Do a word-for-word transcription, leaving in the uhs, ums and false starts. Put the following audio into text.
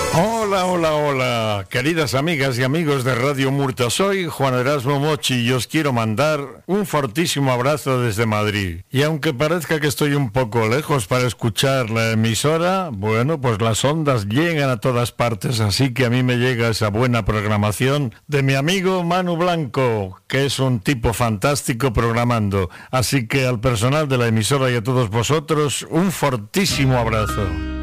Hola, hola, hola, queridas amigas y amigos de Radio Murta. Soy Juan Erasmo Mochi y os quiero mandar un fortísimo abrazo desde Madrid. Y aunque parezca que estoy un poco lejos para escuchar la emisora, bueno, pues las ondas llegan a todas partes, así que a mí me llega esa buena programación de mi amigo Manu Blanco, que es un tipo fantástico programando. Así que al personal de la emisora y a todos vosotros, un fortísimo abrazo.